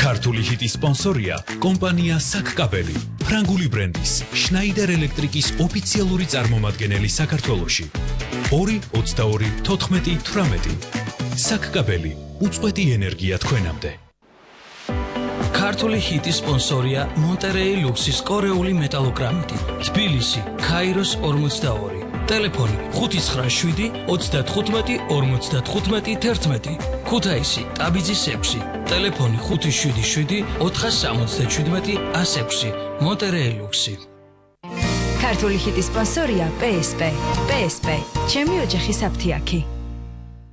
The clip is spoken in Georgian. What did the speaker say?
ქართული ჰიტის სპონსორია კომპანია საკკაბელი, ფრანგული ბრენდის შნაიდერ ელექტრიკის ოფიციალური წარმომადგენელი საქართველოში. 2-22-14-18 საკკაბელი, უწყვეტი ენერგია თქვენამდე. ქართული ჰიტის სპონსორია მონტერეი ლუქსის კორეული მეტალოგრამიტი, თბილისი, ქაიროს 42. Ტელეფონი 595-35-55-11, ქუთაისი, ტაბიძის 6, ტელეფონი 577-477-106, მონტერეი ლუქსი. ქართული ჰიტის სპონსორია PSP. PSP, ჩემი ოჯახის აფთიაქი.